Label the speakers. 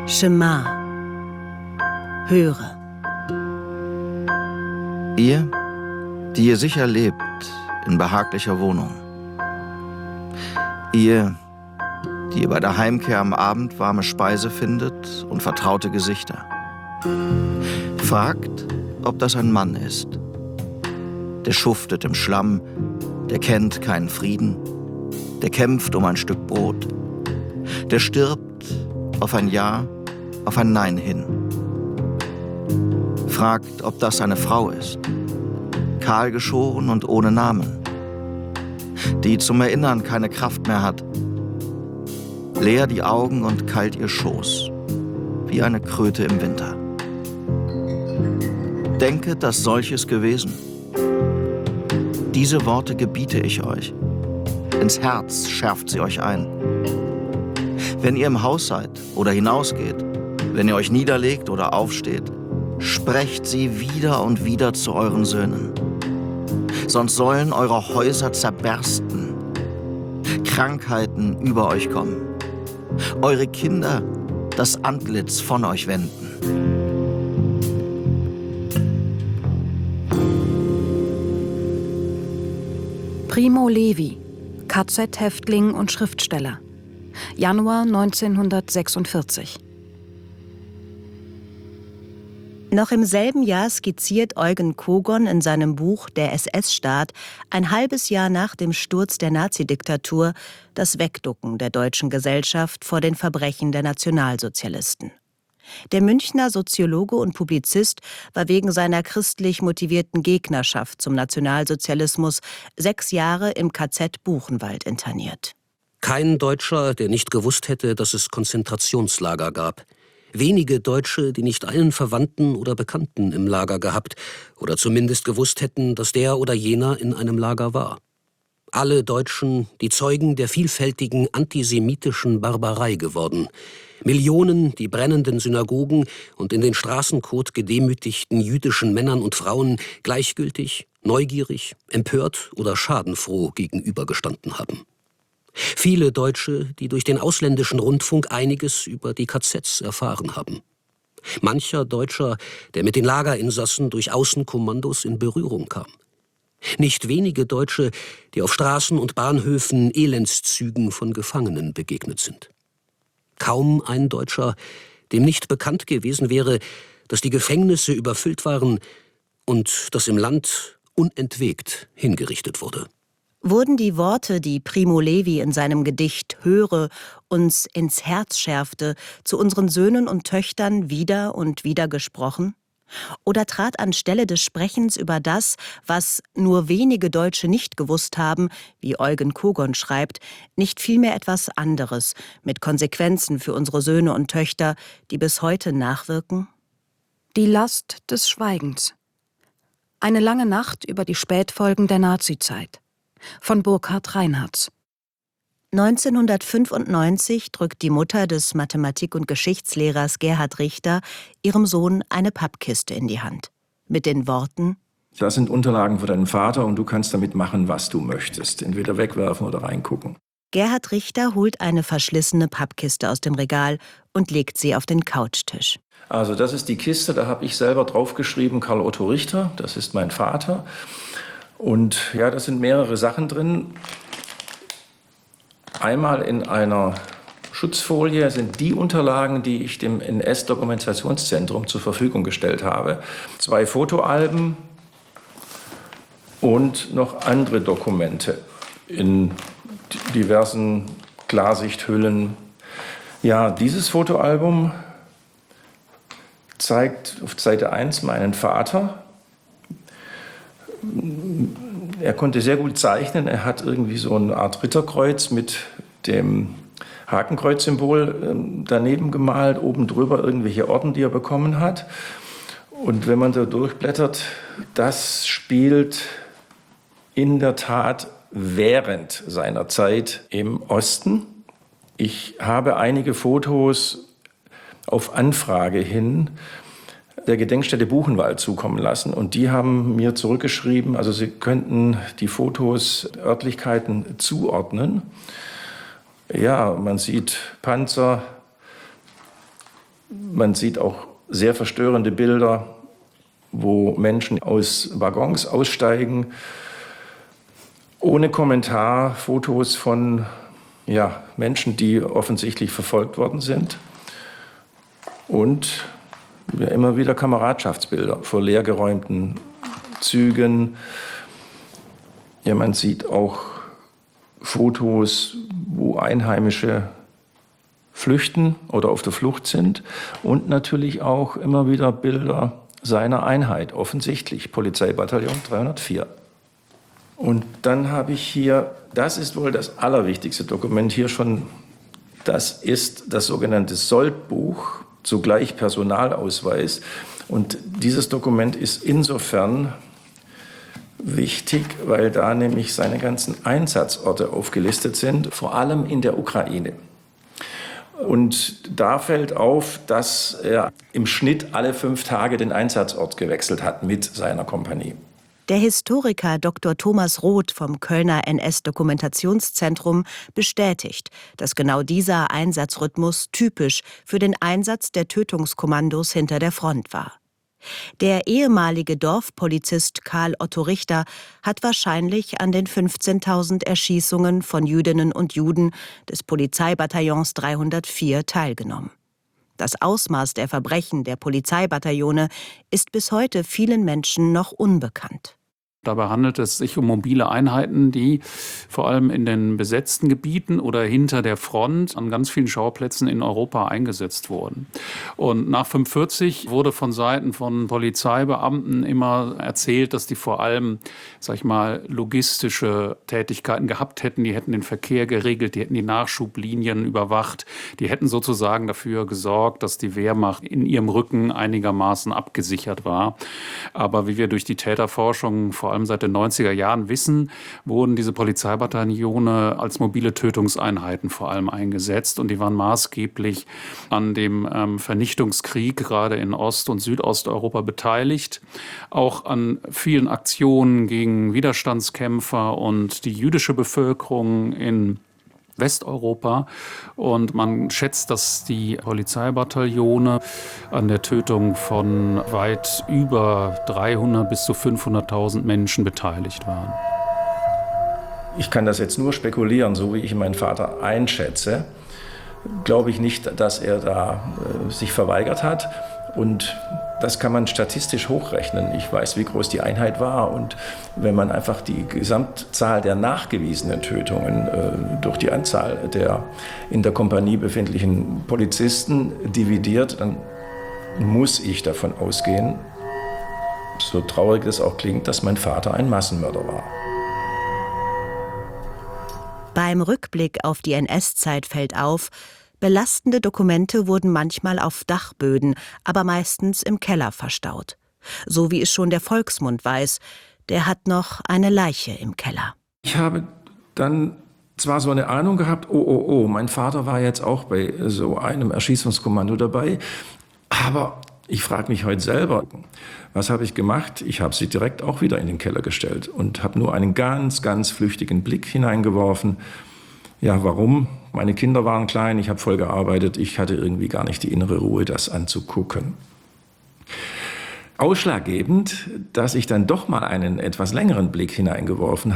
Speaker 1: Shema. Höre.
Speaker 2: Ihr, die ihr sicher lebt in behaglicher Wohnung. Ihr, die ihr bei der Heimkehr am Abend warme Speise findet und vertraute Gesichter. Fragt, ob das ein Mann ist. Der schuftet im Schlamm, der kennt keinen Frieden, der kämpft um ein Stück Brot, der stirbt auf ein Ja, auf ein Nein hin. Fragt, ob das eine Frau ist, kahl geschoren und ohne Namen, die zum Erinnern keine Kraft mehr hat, leer die Augen und kalt ihr Schoß, wie eine Kröte im Winter. Denket, dass solches gewesen. Diese Worte gebiete ich euch. Ins Herz schärft sie euch ein. Wenn ihr im Haus seid oder hinausgeht, wenn ihr euch niederlegt oder aufsteht, sprecht sie wieder und wieder zu euren Söhnen. Sonst sollen eure Häuser zerbersten, Krankheiten über euch kommen, eure Kinder das Antlitz von euch wenden.
Speaker 3: Primo Levi, KZ-Häftling und Schriftsteller. Januar 1946.
Speaker 1: Noch im selben Jahr skizziert Eugen Kogon in seinem Buch Der SS-Staat ein halbes Jahr nach dem Sturz der Nazidiktatur das Wegducken der deutschen Gesellschaft vor den Verbrechen der Nationalsozialisten. Der Münchner Soziologe und Publizist war wegen seiner christlich motivierten Gegnerschaft zum Nationalsozialismus 6 Jahre im KZ Buchenwald interniert.
Speaker 4: Kein Deutscher, der nicht gewusst hätte, dass es Konzentrationslager gab. Wenige Deutsche, die nicht einen Verwandten oder Bekannten im Lager gehabt oder zumindest gewusst hätten, dass der oder jener in einem Lager war. Alle Deutschen, die Zeugen der vielfältigen antisemitischen Barbarei geworden. Millionen, die brennenden Synagogen und in den Straßenkot gedemütigten jüdischen Männern und Frauen gleichgültig, neugierig, empört oder schadenfroh gegenübergestanden haben. Viele Deutsche, die durch den ausländischen Rundfunk einiges über die KZs erfahren haben. Mancher Deutscher, der mit den Lagerinsassen durch Außenkommandos in Berührung kam. Nicht wenige Deutsche, die auf Straßen und Bahnhöfen Elendszügen von Gefangenen begegnet sind. Kaum ein Deutscher, dem nicht bekannt gewesen wäre, dass die Gefängnisse überfüllt waren und dass im Land unentwegt hingerichtet wurde.
Speaker 1: Wurden die Worte, die Primo Levi in seinem Gedicht Höre uns ins Herz schärfte, zu unseren Söhnen und Töchtern wieder und wieder gesprochen? Oder trat anstelle des Sprechens über das, was nur wenige Deutsche nicht gewusst haben, wie Eugen Kogon schreibt, nicht vielmehr etwas anderes, mit Konsequenzen für unsere Söhne und Töchter, die bis heute nachwirken?
Speaker 3: Die Last des Schweigens. Eine lange Nacht über die Spätfolgen der Nazizeit. Von Burkhard Reinhardt.
Speaker 1: 1995 drückt die Mutter des Mathematik- und Geschichtslehrers Gerhard Richter ihrem Sohn eine Pappkiste in die Hand. Mit den Worten:
Speaker 5: Das sind Unterlagen für deinen Vater und du kannst damit machen, was du möchtest. Entweder wegwerfen oder reingucken.
Speaker 1: Gerhard Richter holt eine verschlissene Pappkiste aus dem Regal und legt sie auf den Couchtisch.
Speaker 5: Also das ist die Kiste, da habe ich selber draufgeschrieben, Karl Otto Richter, das ist mein Vater. Und ja, da sind mehrere Sachen drin. Einmal in einer Schutzfolie sind die Unterlagen, die ich dem NS-Dokumentationszentrum zur Verfügung gestellt habe. 2 Fotoalben und noch andere Dokumente in diversen Klarsichthüllen. Ja, dieses Fotoalbum zeigt auf Seite 1 meinen Vater. Er konnte sehr gut zeichnen. Er hat irgendwie so eine Art Ritterkreuz mit dem Hakenkreuzsymbol daneben gemalt, oben drüber irgendwelche Orden, die er bekommen hat. Und wenn man da durchblättert, das spielt in der Tat während seiner Zeit im Osten. Ich habe einige Fotos auf Anfrage hin der Gedenkstätte Buchenwald zukommen lassen. Und die haben mir zurückgeschrieben, also sie könnten die Fotos Örtlichkeiten zuordnen. Ja, man sieht Panzer, Man sieht auch sehr verstörende Bilder, wo Menschen aus Waggons aussteigen, ohne Kommentar, Fotos von Menschen, die offensichtlich verfolgt worden sind. Und immer wieder Kameradschaftsbilder vor leergeräumten Zügen. Ja, man sieht auch Fotos, wo Einheimische flüchten oder auf der Flucht sind. Und natürlich auch immer wieder Bilder seiner Einheit, offensichtlich Polizeibataillon 304. Und dann habe ich hier, das ist wohl das allerwichtigste Dokument hier schon, das ist das sogenannte Soldbuch, zugleich Personalausweis. Und dieses Dokument ist insofern wichtig, weil da nämlich seine ganzen Einsatzorte aufgelistet sind, vor allem in der Ukraine. Und da fällt auf, dass er im Schnitt alle 5 Tage den Einsatzort gewechselt hat mit seiner Kompanie.
Speaker 1: Der Historiker Dr. Thomas Roth vom Kölner NS-Dokumentationszentrum bestätigt, dass genau dieser Einsatzrhythmus typisch für den Einsatz der Tötungskommandos hinter der Front war. Der ehemalige Dorfpolizist Karl Otto Richter hat wahrscheinlich an den 15.000 Erschießungen von Jüdinnen und Juden des Polizeibataillons 304 teilgenommen. Das Ausmaß der Verbrechen der Polizeibataillone ist bis heute vielen Menschen noch unbekannt.
Speaker 6: Dabei handelt es sich um mobile Einheiten, die vor allem in den besetzten Gebieten oder hinter der Front an ganz vielen Schauplätzen in Europa eingesetzt wurden. Und nach 1945 wurde von Seiten von Polizeibeamten immer erzählt, dass die vor allem, logistische Tätigkeiten gehabt hätten. Die hätten den Verkehr geregelt, die hätten die Nachschublinien überwacht, die hätten sozusagen dafür gesorgt, dass die Wehrmacht in ihrem Rücken einigermaßen abgesichert war. Aber wie wir durch die Täterforschung vor allem seit den 90er Jahren wissen, wurden diese Polizeibataillone als mobile Tötungseinheiten vor allem eingesetzt. Und die waren maßgeblich an dem Vernichtungskrieg gerade in Ost- und Südosteuropa beteiligt. Auch an vielen Aktionen gegen Widerstandskämpfer und die jüdische Bevölkerung in Westeuropa. Und man schätzt, dass die Polizeibataillone an der Tötung von weit über 300 bis zu 500.000 Menschen beteiligt waren.
Speaker 5: Ich kann das jetzt nur spekulieren, so wie ich meinen Vater einschätze. Glaube ich nicht, dass er da sich verweigert hat. Und das kann man statistisch hochrechnen. Ich weiß, wie groß die Einheit war. Und wenn man einfach die Gesamtzahl der nachgewiesenen Tötungen durch die Anzahl der in der Kompanie befindlichen Polizisten dividiert, dann muss ich davon ausgehen, so traurig das auch klingt, dass mein Vater ein Massenmörder war.
Speaker 1: Beim Rückblick auf die NS-Zeit fällt auf, belastende Dokumente wurden manchmal auf Dachböden, aber meistens im Keller verstaut. So wie es schon der Volksmund weiß, der hat noch eine Leiche im Keller.
Speaker 5: Ich habe dann zwar so eine Ahnung gehabt, oh, mein Vater war jetzt auch bei so einem Erschießungskommando dabei, aber ich frage mich heute selber, was habe ich gemacht? Ich habe sie direkt auch wieder in den Keller gestellt und habe nur einen ganz, ganz flüchtigen Blick hineingeworfen. Ja, warum? Meine Kinder waren klein, ich habe voll gearbeitet, ich hatte irgendwie gar nicht die innere Ruhe, das anzugucken. Ausschlaggebend, dass ich dann doch mal einen etwas längeren Blick hineingeworfen